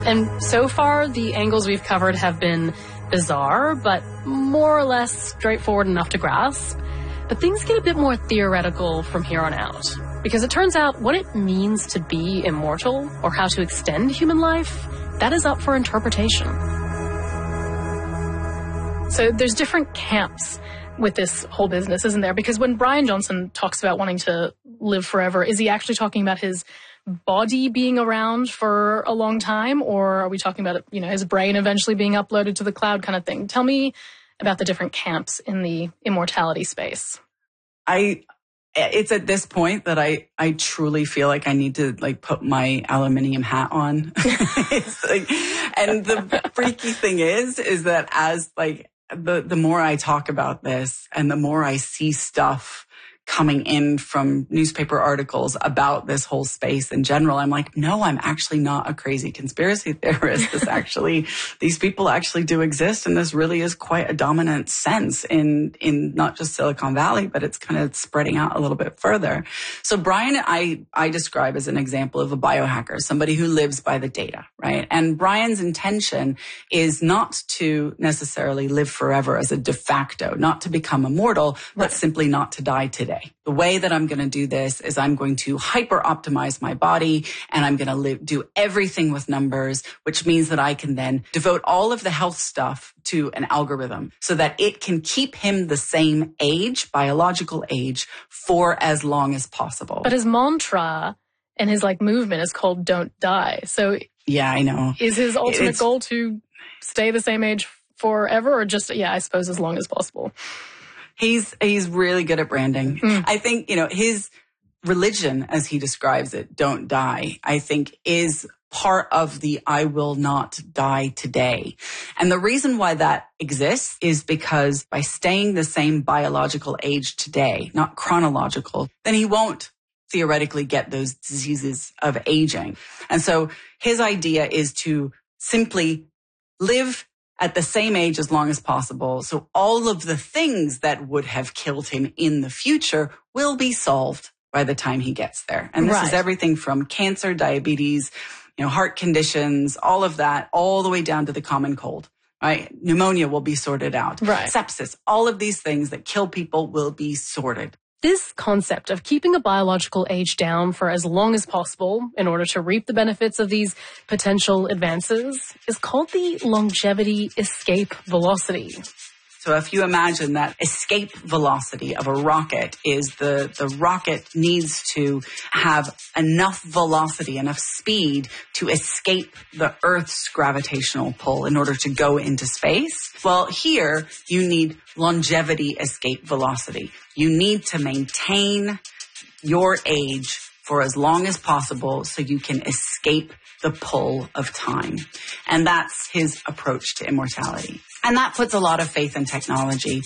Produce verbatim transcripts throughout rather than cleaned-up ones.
And so far, the angles we've covered have been bizarre, but more or less straightforward enough to grasp. But things get a bit more theoretical from here on out, because it turns out what it means to be immortal, or how to extend human life, that is up for interpretation. So there's different camps with this whole business, isn't there? Because when Bryan Johnson talks about wanting to live forever, is he actually talking about his body being around for a long time, or are we talking about, you know, his brain eventually being uploaded to the cloud kind of thing? Tell me about the different camps in the immortality space. I, it's at this point that I, I truly feel like I need to like put my aluminium hat on. It's like, and the freaky thing is, is that as like the, the more I talk about this and the more I see stuff coming in from newspaper articles about this whole space in general, I'm like, no, I'm actually not a crazy conspiracy theorist. This actually, these people actually do exist. And this really is quite a dominant sense in, in not just Silicon Valley, but it's kind of spreading out a little bit further. So Bryan, I, I describe as an example of a biohacker, somebody who lives by the data, right? And Bryan's intention is not to necessarily live forever as a de facto, not to become immortal, but right. simply not to die today. The way that I'm going to do this is I'm going to hyper optimize my body, and I'm going to live, do everything with numbers, which means that I can then devote all of the health stuff to an algorithm so that it can keep him the same age, biological age, for as long as possible. But his mantra and his like movement is called "Don't Die." So yeah, I know. Is his ultimate it's, goal to stay the same age forever, or just, yeah, I suppose as long as possible? He's, he's really good at branding. Mm. I think, you know, his religion, as he describes it, "Don't die," I think is part of the "I will not die today." And the reason why that exists is because by staying the same biological age today, not chronological, then he won't theoretically get those diseases of aging. And so his idea is to simply live at the same age as long as possible. So all of the things that would have killed him in the future will be solved by the time he gets there. And this right. is everything from cancer, diabetes, you know, heart conditions, all of that, all the way down to the common cold, right? Pneumonia will be sorted out. Right. Sepsis, all of these things that kill people will be sorted. This concept of keeping a biological age down for as long as possible in order to reap the benefits of these potential advances is called the longevity escape velocity. So if you imagine that escape velocity of a rocket is the, the rocket needs to have enough velocity, enough speed to escape the Earth's gravitational pull in order to go into space. Well, here you need longevity escape velocity. You need to maintain your age for as long as possible so you can escape the pull of time. And that's his approach to immortality. And that puts a lot of faith in technology.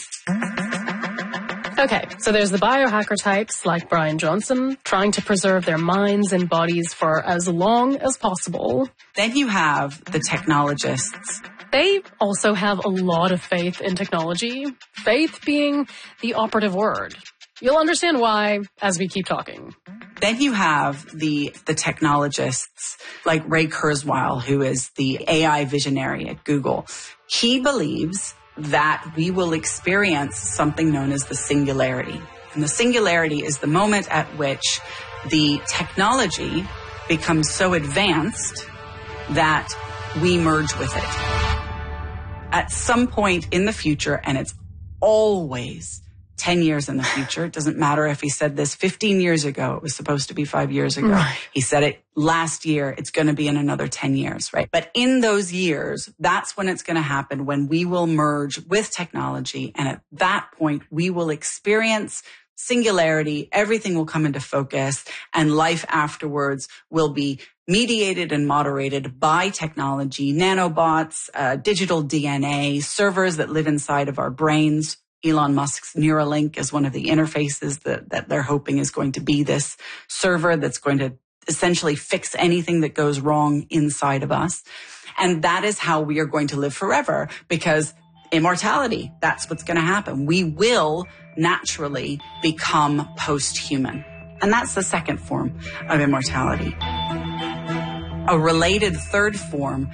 Okay, so there's the biohacker types like Bryan Johnson trying to preserve their minds and bodies for as long as possible. Then you have the technologists. They also have a lot of faith in technology, faith being the operative word. You'll understand why as we keep talking. Then you have the the technologists like Ray Kurzweil, who is the A I visionary at Google. He believes that we will experience something known as the singularity. And the singularity is the moment at which the technology becomes so advanced that we merge with it. At some point in the future, and it's always ten years in the future. It doesn't matter if he said this fifteen years ago. It was supposed to be five years ago. Right. He said it last year. It's going to be in another ten years, right? But in those years, that's when it's going to happen, when we will merge with technology. And at that point, we will experience singularity. Everything will come into focus, and life afterwards will be mediated and moderated by technology, nanobots, uh, digital D N A, servers that live inside of our brains. Elon Musk's Neuralink is one of the interfaces that, that they're hoping is going to be this server that's going to essentially fix anything that goes wrong inside of us. And that is how we are going to live forever, because immortality, that's what's going to happen. We will naturally become post-human. And that's the second form of immortality. A related third form